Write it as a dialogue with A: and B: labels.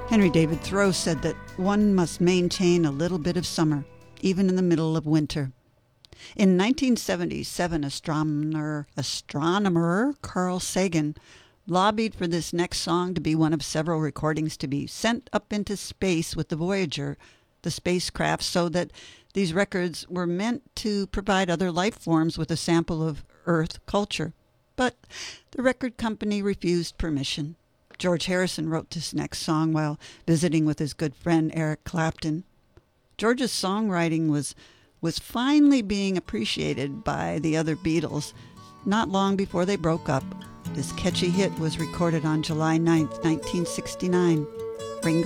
A: Henry David Thoreau said that one must maintain a little bit of summer, even in the middle of winter. In 1977, astronomer Carl Sagan lobbied for this next song to be one of several recordings to be sent up into space with the Voyager, the spacecraft, so that these records were meant to provide other life forms with a sample of Earth culture. But the record company refused permission. George Harrison wrote this next song while visiting with his good friend Eric Clapton. George's songwriting was finally being appreciated by the other Beatles not long before they broke up. This catchy hit was recorded on July 9th, 1969. Ringo